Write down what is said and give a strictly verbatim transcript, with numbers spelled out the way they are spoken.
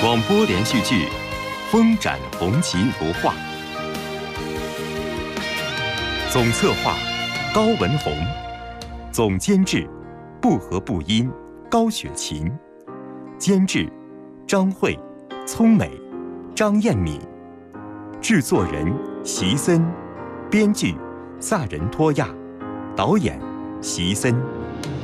广播连续剧《风展红旗图画》，总策划高文宏，总监制不和不音高雪琴，监制张慧、聪美、张艳敏，制作人席森，编剧萨仁托亚，导演席森。